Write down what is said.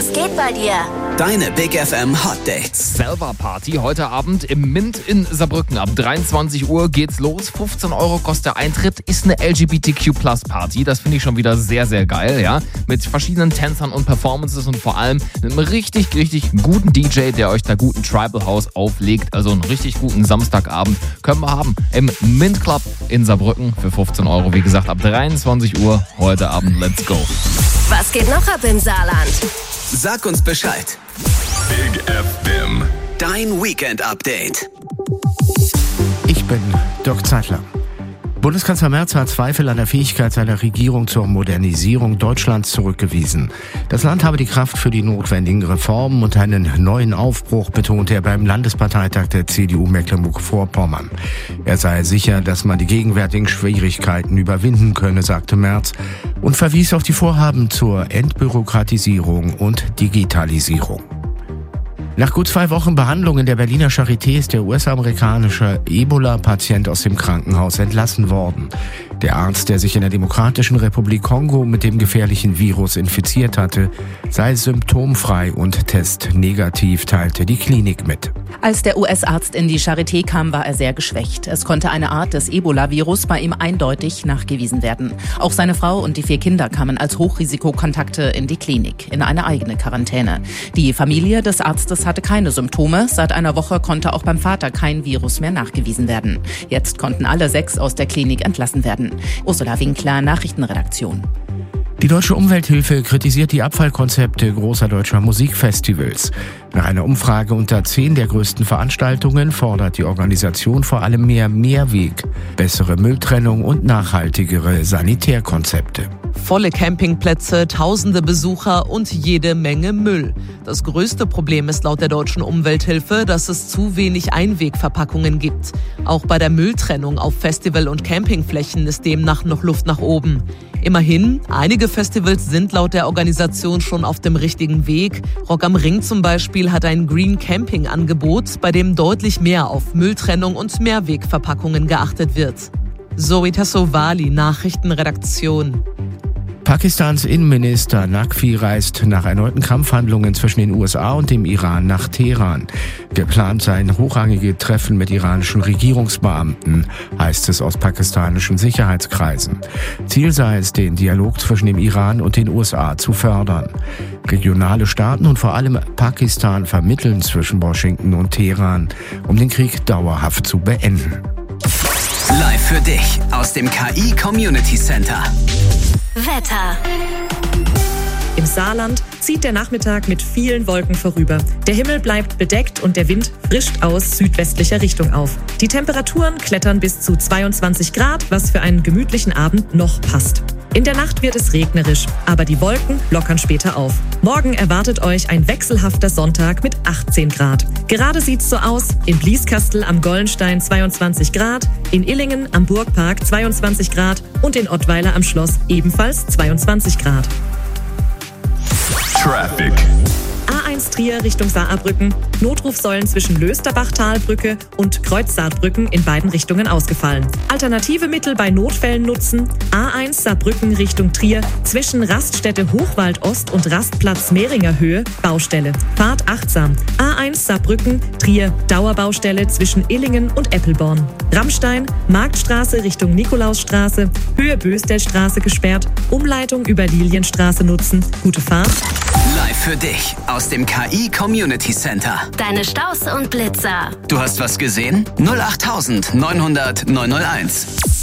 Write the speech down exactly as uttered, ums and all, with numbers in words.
Was geht bei dir? Deine Big F M Hot Dates. Selva Party heute Abend im Mint in Saarbrücken. Ab dreiundzwanzig Uhr geht's los. fünfzehn Euro kostet der Eintritt. Ist eine L G B T Q Plus Party. Das finde ich schon wieder sehr, sehr geil, ja. Mit verschiedenen Tänzern und Performances und vor allem mit einem richtig, richtig guten D J, der euch da guten Tribal House auflegt. Also einen richtig guten Samstagabend können wir haben im Mint Club in Saarbrücken für fünfzehn Euro. Wie gesagt, ab dreiundzwanzig Uhr heute Abend. Let's go. Was geht noch ab im Saarland? Sag uns Bescheid. Big F M. Dein Weekend-Update. Ich bin Dirk Zeitler. Bundeskanzler Merz hat Zweifel an der Fähigkeit seiner Regierung zur Modernisierung Deutschlands zurückgewiesen. Das Land habe die Kraft für die notwendigen Reformen und einen neuen Aufbruch, betonte er beim Landesparteitag der C D U Mecklenburg-Vorpommern. Er sei sicher, dass man die gegenwärtigen Schwierigkeiten überwinden könne, sagte Merz, und verwies auf die Vorhaben zur Entbürokratisierung und Digitalisierung. Nach gut zwei Wochen Behandlung in der Berliner Charité ist der U S-amerikanische Ebola-Patient aus dem Krankenhaus entlassen worden. Der Arzt, der sich in der Demokratischen Republik Kongo mit dem gefährlichen Virus infiziert hatte, sei symptomfrei und testnegativ, teilte die Klinik mit. Als der U S-Arzt in die Charité kam, war er sehr geschwächt. Es konnte eine Art des Ebola-Virus bei ihm eindeutig nachgewiesen werden. Auch seine Frau und die vier Kinder kamen als Hochrisikokontakte in die Klinik, in eine eigene Quarantäne. Die Familie des Arztes hatte keine Symptome. Seit einer Woche konnte auch beim Vater kein Virus mehr nachgewiesen werden. Jetzt konnten alle sechs aus der Klinik entlassen werden. Ursula Winkler, Nachrichtenredaktion. Die Deutsche Umwelthilfe kritisiert die Abfallkonzepte großer deutscher Musikfestivals. Nach einer Umfrage unter zehn der größten Veranstaltungen fordert die Organisation vor allem mehr Mehrweg, bessere Mülltrennung und nachhaltigere Sanitärkonzepte. Volle Campingplätze, tausende Besucher und jede Menge Müll. Das größte Problem ist laut der Deutschen Umwelthilfe, dass es zu wenig Einwegverpackungen gibt. Auch bei der Mülltrennung auf Festival- und Campingflächen ist demnach noch Luft nach oben. Immerhin, einige Festivals sind laut der Organisation schon auf dem richtigen Weg. Rock am Ring zum Beispiel hat ein Green Camping Angebot, bei dem deutlich mehr auf Mülltrennung und Mehrwegverpackungen geachtet wird. Zoe Tassovali, Nachrichtenredaktion. Pakistans Innenminister Naqvi reist nach erneuten Kampfhandlungen zwischen den U S A und dem Iran nach Teheran. Geplant seien hochrangige Treffen mit iranischen Regierungsbeamten, heißt es aus pakistanischen Sicherheitskreisen. Ziel sei es, den Dialog zwischen dem Iran und den U S A zu fördern. Regionale Staaten und vor allem Pakistan vermitteln zwischen Washington und Teheran, um den Krieg dauerhaft zu beenden. Live für dich aus dem K I Community Center. Wetter. Im Saarland zieht der Nachmittag mit vielen Wolken vorüber. Der Himmel bleibt bedeckt und der Wind frischt aus südwestlicher Richtung auf. Die Temperaturen klettern bis zu zweiundzwanzig Grad, was für einen gemütlichen Abend noch passt. In der Nacht wird es regnerisch, aber die Wolken lockern später auf. Morgen erwartet euch ein wechselhafter Sonntag mit achtzehn Grad. Gerade sieht's so aus: in Blieskastel am Gollenstein zweiundzwanzig Grad, in Illingen am Burgpark zweiundzwanzig Grad und in Ottweiler am Schloss ebenfalls zweiundzwanzig Grad. Traffic. A eins Trier Richtung Saarbrücken. Notrufsäulen zwischen Lösterbach-Talbrücke und Kreuzsaarbrücken in beiden Richtungen ausgefallen. Alternative Mittel bei Notfällen nutzen: A eins Saarbrücken Richtung Trier zwischen Raststätte Hochwald Ost und Rastplatz Mehringer Höhe Baustelle. Fahrt achtsam. A eins Saarbrücken Trier Dauerbaustelle zwischen Illingen und Eppelborn. Rammstein Marktstraße Richtung Nikolausstraße, Höhe Böstelstraße gesperrt. Umleitung über Lilienstraße nutzen. Gute Fahrt. Live für dich aus dem K I Community Center. Deine Staus und Blitzer. Du hast was gesehen? null acht neun null null neun null eins.